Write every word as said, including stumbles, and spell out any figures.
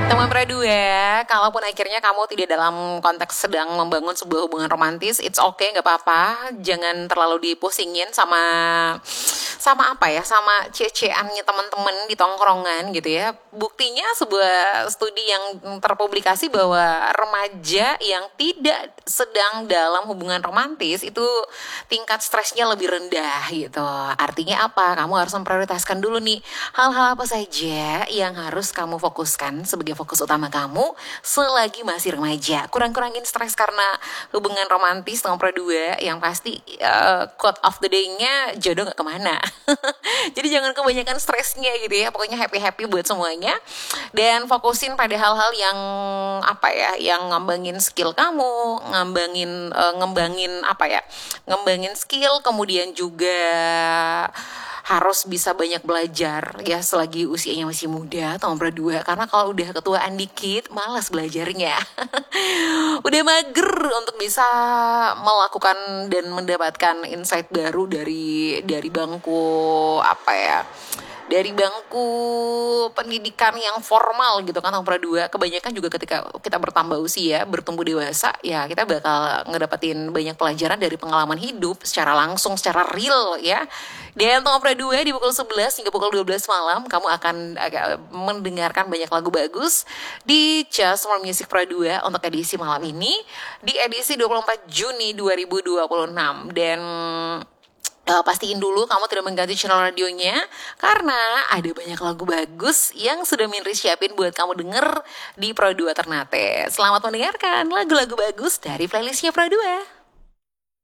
Teman Pradua, kalaupun akhirnya kamu tidak dalam konteks sedang membangun sebuah hubungan romantis, it's okay, nggak apa-apa. Jangan terlalu dipusingin sama sama apa ya, sama cie-cieannya teman-teman di tongkrongan gitu ya. Buktinya sebuah studi yang terpublikasi bahwa remaja yang tidak sedang dalam hubungan romantis itu tingkat stresnya lebih rendah gitu. Artinya apa? Kamu harus memprioritaskan dulu nih hal-hal apa saja yang harus kamu fokuskan sebagai fokus utama kamu selagi masih remaja. Kurang-kurangin stres karena hubungan romantis nomor dua, yang pasti uh, quote of the day-nya jodoh gak kemana. Jadi jangan kebanyakan stresnya gitu ya. Pokoknya happy-happy buat semuanya. Dan fokusin pada hal-hal yang apa ya, yang ngembangin skill kamu, ngembangin uh, ngembangin apa ya, ngembangin skill, kemudian juga harus bisa banyak belajar ya selagi usianya masih muda, nomor dua. Karena kalau udah ketuaan dikit, malas belajarnya. Udah mager untuk bisa melakukan dan mendapatkan insight baru dari dari bangku apa ya, dari bangku pendidikan yang formal gitu kan, nomor dua. Kebanyakan juga ketika kita bertambah usia, bertumbuh dewasa, ya kita bakal ngedapetin banyak pelajaran dari pengalaman hidup secara langsung, secara real ya. Dan nomor dua di pukul sebelas hingga pukul dua belas malam kamu akan agak mendengarkan banyak lagu bagus di Just For Music Pro dua untuk edisi malam ini, di edisi dua puluh empat Juni dua ribu dua puluh enam. Dan Uh, pastiin dulu kamu tidak mengganti channel radionya, karena ada banyak lagu bagus yang sudah Minri siapin buat kamu denger di Pro dua Ternate. Selamat mendengarkan lagu-lagu bagus dari playlistnya Pro dua.